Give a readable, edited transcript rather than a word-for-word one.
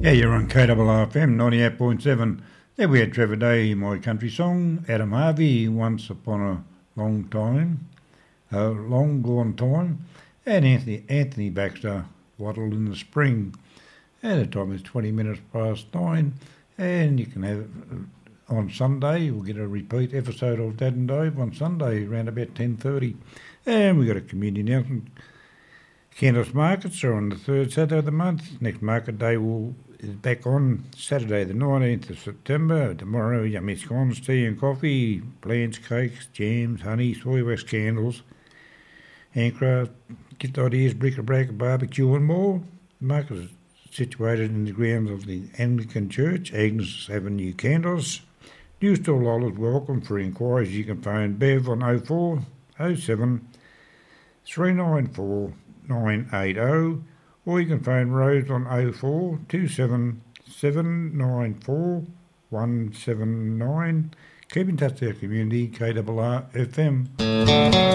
Yeah, you're on KRRFM 98.7. There we had Trevor Day, My Country Song. Adam Harvey, Once Upon a Long Time, a Long Gone Time. And Anthony Baxter, Wattle in the Spring. And the time is 20 minutes past 9. And you can have on Sunday, we'll get a repeat episode of Dad and Dave on Sunday around about 10:30. And we've got a community announcement. Candice markets are on the third Saturday of the month. Next market day is back on Saturday the 19th of September. Tomorrow, yummy scones, tea and coffee, plants, cakes, jams, honey, soy wax candles, handcraft, gift ideas, bric-a-brac, barbecue and more. The market is situated in the grounds of the Anglican Church, Agnes Avenue Candles. New store lollers welcome. For inquiries you can phone Bev on 04 07 394 980, or you can phone Rose on 04 27 794 179. Keep in touch with our community, KRRFM.